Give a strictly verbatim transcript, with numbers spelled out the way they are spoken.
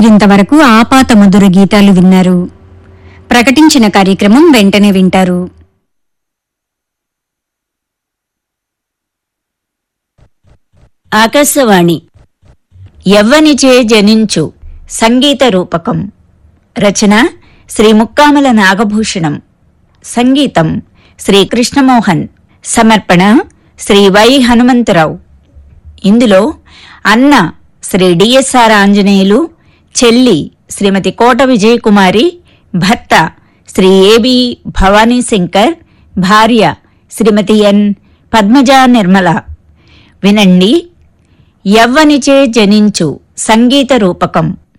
మీరింతవరకు ఆపాత మధుర గీతాలు విన్నారు. ప్రకటించిన కార్యక్రమం వెంటనే వింటారు. ఆకాశవాణి యవ్వనిచే జనించు సంగీత రూపకం. రచన శ్రీ ముక్కామల నాగభూషణం. సంగీతం శ్రీ కృష్ణమోహన్. సమర్పణ శ్రీ వై హనుమంతరావు. ఇందులో అన్న శ్రీ డిఎస్ఆర్ ఆంజనేయులు, చెల్లి శ్రీమతి కోట విజయకుమారి, భర్త శ్రీ ఏబి భవానీ శంకర్, భార్య శ్రీమతి ఎన్ పద్మజా నిర్మల. వినండి యవ్వనిచే జనించు సంగీత రూపకం.